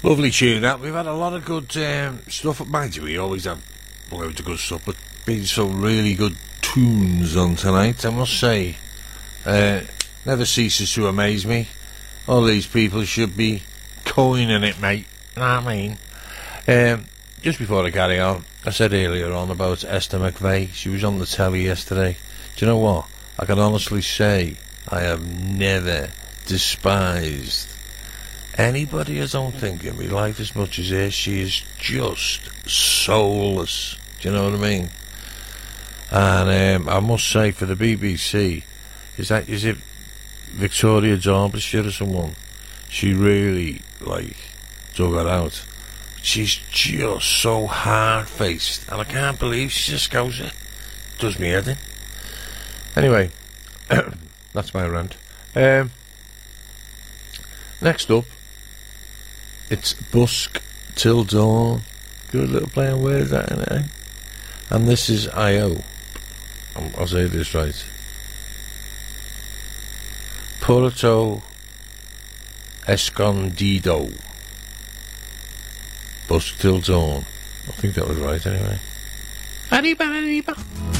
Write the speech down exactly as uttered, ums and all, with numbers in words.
Lovely tune that. We've had a lot of good um, stuff. Mind you, we always have loads of good stuff, but been some really good tunes on tonight, I must say. Uh, never ceases to amaze me. All these people should be coining it, mate. Know what I mean? Um, just before I carry on, I said earlier on about Esther McVeigh. She was on the telly yesterday. Do you know what? I can honestly say I have never despised anybody I don't think in my life as much as her. She is just soulless. Do you know what I mean? And um, I must say, for the B B C, is that is it Victoria Derbyshire or someone? She really like dug her out. She's just so hard-faced, and I can't believe she just goes it. Does me head in. Anyway, that's my rant. Um, next up, it's Busk Till Dawn. Good little play on words, that, innit, eh? And this is I O. I'll say this right. Puerto Escondido. Busk Till Dawn. I think that was right, anyway. Arriba, arriba.